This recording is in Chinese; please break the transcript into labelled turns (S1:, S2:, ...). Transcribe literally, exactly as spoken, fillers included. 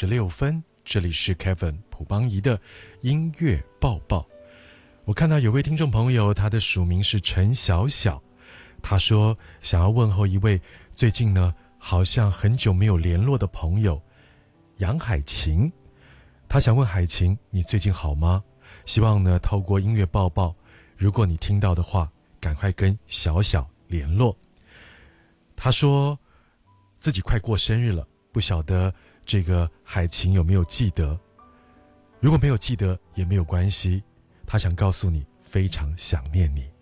S1: 十六分，这里是 Kevin 朴邦仪的音乐报报。我看到有位听众朋友，他的署名是陈小小，他说想要问候一位最近呢好像很久没有联络的朋友杨海晴。他想问海晴，你最近好吗？希望呢透过音乐报报，如果你听到的话，赶快跟小小联络。他说自己快过生日了，不晓得这个海晴有没有记得。如果没有记得也没有关系，他想告诉你非常想念你。